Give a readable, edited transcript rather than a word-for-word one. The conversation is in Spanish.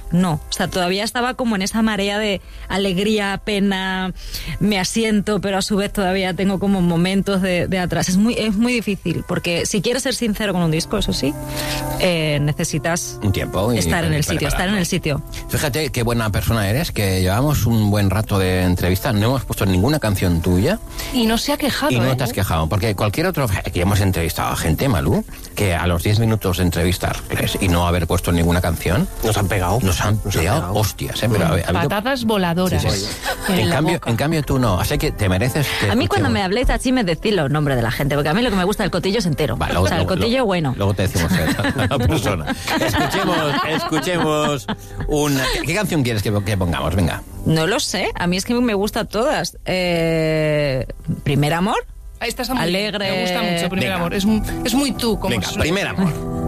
no. O sea, todavía estaba como en esa marea de alegría, pena, me asiento, pero a su vez todavía tengo como momentos de atrás. Es muy difícil, porque si quieres ser sincero con un disco, eso sí, necesitas un tiempo estar en el sitio. Fíjate qué buena persona eres, que llevamos un buen rato de entrevista, no hemos puesto ninguna canción tuya. Y no se ha quejado. Y no te has quejado, porque cualquier otro que hemos entrevistado a gente, Malú, que a los 10 minutos de entrevistarles y no haber puesto ninguna canción, nos han pegado hostias, Pero patatas voladoras. Sí. En cambio tú no, así que te mereces que a mí cuando me habléis así me decís los nombres de la gente, porque a mí lo que me gusta del cotillo es entero. Vale, el cotillo bueno. Luego te decimos a la persona. Escuchemos una... ¿Qué canción quieres que pongamos? Venga. No lo sé, a mí es que me gustan todas. Primer amor. Esta está muy alegre. Me gusta mucho Primer Amor. Es muy tú. Como Venga, Primer Amor.